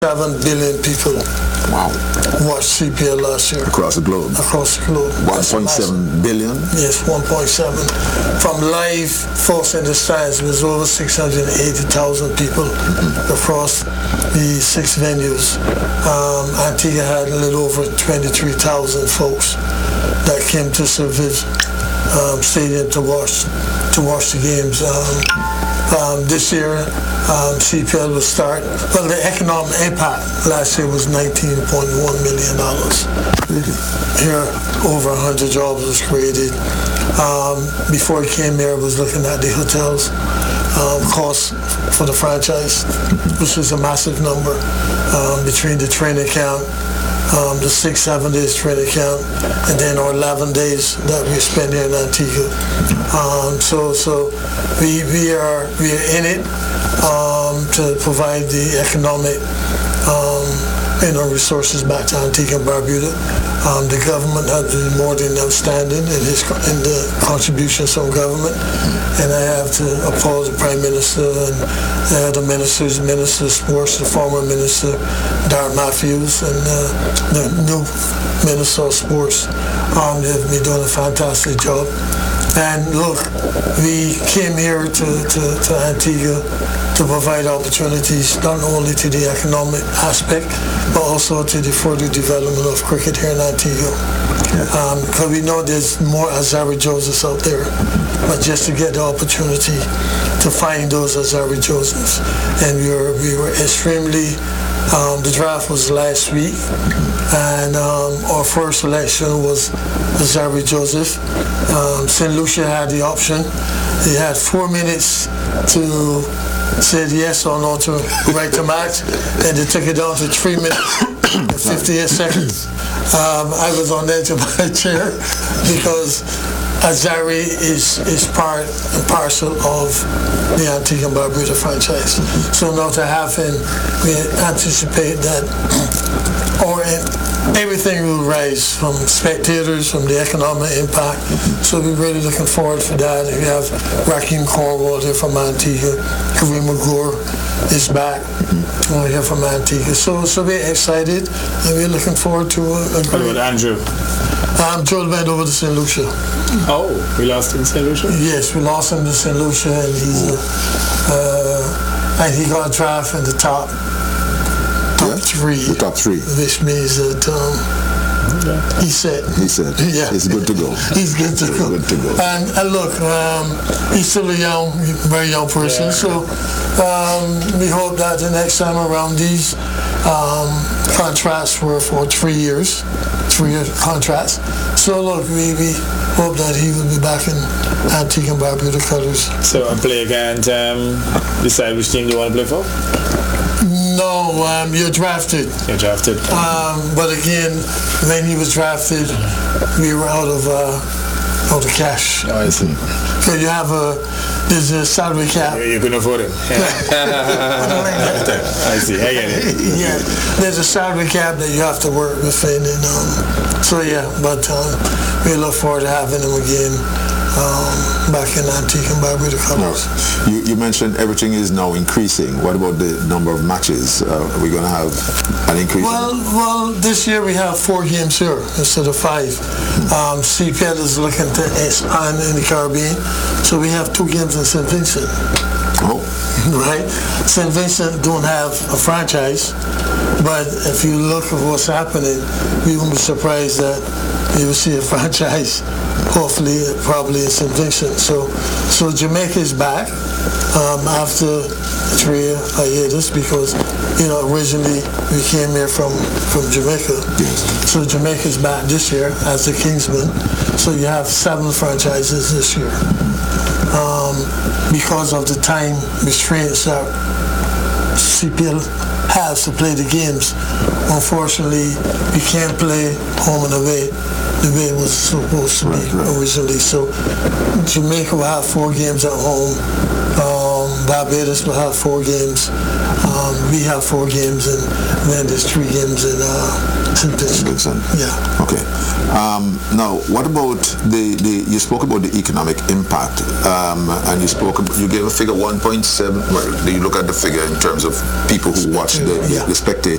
7 billion people Wow. watched CPL last year. Across the globe. Across the globe. 1.7 billion? Yes, 1.7. From live folks in the stands, it was over 680,000 people across the 6 venues. Antigua had a little over 23,000 folks that came to Service Stadium to watch the games. This year, CPL will start. Well, the economic impact last year was $19.1 million. Here, over 100 jobs was created. Before he came here, I was looking at the hotels cost for the franchise, which is a massive number between the training camp, the 6-7 days training camp, and then our 11 days that we spend here in Antigua. So we are in it to provide the economic resources back to Antigua and Barbuda. The government has been more than outstanding in the contributions from government, and I have to applaud the Prime Minister and the ministers, Minister of Sports, the former Minister Darren Matthews, and the new Minister of Sports. They've been doing a fantastic job. And look, we came here to Antigua to provide opportunities not only to the economic aspect, but also to the further development of cricket here in Antigua. Because we know there's more Azari Josephs out there, but just to get the opportunity to find those Azari Josephs. And we were extremely, the draft was last week, and our first selection was Azari Joseph. St. Lucia had the option. They had 4 minutes to say yes or no to right to match, and they took it down to 3 minutes and 58 seconds. I was on the edge of my chair because Azari is part and parcel of the Antigua and Barbuda franchise. So now to have him, we anticipate that everything will rise from spectators, from the economic impact. So we're really looking forward for that. We have Raheem Cornwall here from Antigua. Kareem Magour is back here from Antigua. So we're excited, and we're looking forward to a great... What about Andrew? Joel went over to St. Lucia. Oh, we lost him in St. Lucia? Yes, we lost him to St. Lucia, and he got drafted in the top three. The top 3. Which means that he's set. He's set. Yeah. He's good to go. He's good to go. Good to go. And look, he's still a very young person. Yeah. So we hope that the next time around these contracts were for 3 years, 3-year contracts. So look, we hope that he will be back in Antigua and Barbuda colors. So a player can't decide which team they want to play for? No, you're drafted. You're drafted. But again, when he was drafted, we were out of cash. Oh, I see. So you have there's a salary cap. You can afford it. I see. I get it. Yeah, there's a salary cap that you have to work within, and but we look forward to having him again. Back in Antigua and Barbuda colors. You mentioned everything is now increasing. What about the number of matches? Are we going to have an increase? Well, this year we have 4 games here instead of 5. CPL is looking to expand in the Caribbean, so we have 2 games in St. Vincent. Oh. Right? St. Vincent don't have a franchise, but if you look at what's happening, we won't be surprised that you will see a franchise, hopefully, probably in St. Vincent. So Jamaica is back after 3 hiatus because, originally we came here from Jamaica. Yes. So Jamaica is back this year as the Kingsman. So you have 7 franchises this year. Because of the time restraints that CPL has to play the games, unfortunately, we can't play home and away the way it was supposed to be originally. So Jamaica will have 4 games at home. Barbados will have 4 games. We have 4 games, and then there's 3 games in St. Vincent. Yeah. Okay. Now, what about you spoke about the economic impact, and you gave a figure 1.7. Well, you look at the figure in terms of people who watch the spectators.